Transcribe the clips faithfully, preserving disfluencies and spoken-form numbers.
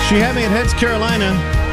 She had me at Heads, Carolina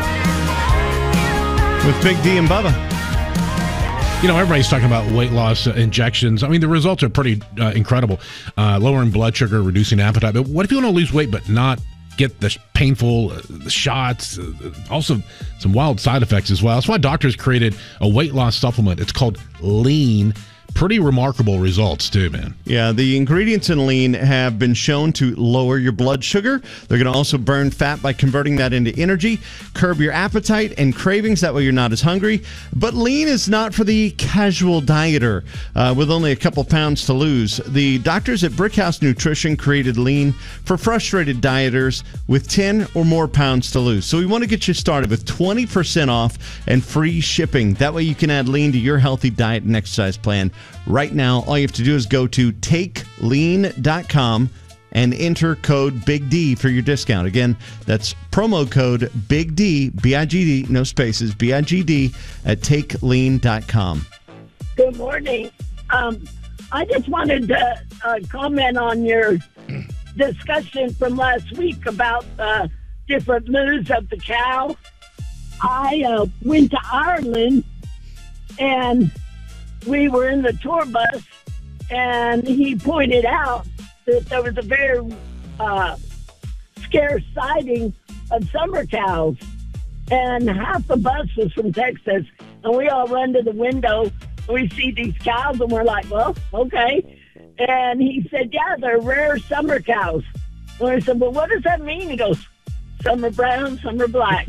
with Big D and Bubba. You know, everybody's talking about weight loss uh, injections. I mean, the results are pretty uh, incredible. Uh, lowering blood sugar, reducing appetite. But what if you want to lose weight but not get the painful uh, the shots? Uh, also, some wild side effects as well. That's why doctors created a weight loss supplement. It's called Lean. Pretty remarkable results, too, man. Yeah, the ingredients in Lean have been shown to lower your blood sugar. They're going to also burn fat by converting that into energy, curb your appetite and cravings. That way you're not as hungry. But Lean is not for the casual dieter uh, with only a couple pounds to lose. The doctors at Brickhouse Nutrition created Lean for frustrated dieters with ten or more pounds to lose. So we want to get you started with twenty percent off and free shipping. That way you can add Lean to your healthy diet and exercise plan. Right now, all you have to do is go to take lean dot com and enter code Big D for your discount. Again, that's promo code Big D, B I G D, no spaces, B I G D, at take lean dot com. Good morning. Um, I just wanted to uh, comment on your discussion from last week about uh, different moves of the cow. I uh, went to Ireland, and we were in the tour bus, and he pointed out that there was a very uh, scarce sighting of summer cows. And half the bus was from Texas, and we all run to the window, and we see these cows, and we're like, well, okay. And he said, yeah, they're rare summer cows. And I said, well, what does that mean? He goes, some are brown, some are black.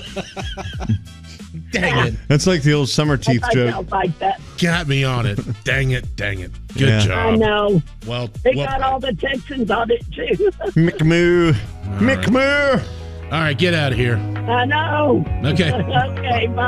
Dang it. That's like the old summer teeth I joke. felt like that. Got me on it. Dang it. Dang it. Good Yeah. job. I know. Well, They well got played. all the Texans on it, too. McMoo. McMoo. All right, get out of here. I know. Okay. Okay, bye.